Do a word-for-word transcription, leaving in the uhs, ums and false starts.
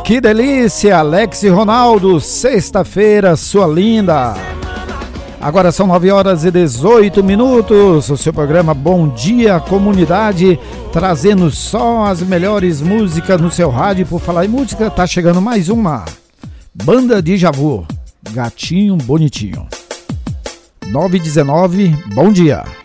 Que delícia, Alex e Ronaldo, sexta-feira, sua linda. Agora são nove horas e dezoito minutos, o seu programa Bom Dia Comunidade, trazendo só as melhores músicas no seu rádio. Por falar em música, tá chegando mais uma. Banda Djavu, Gatinho Bonitinho. nove e dezenove, bom dia.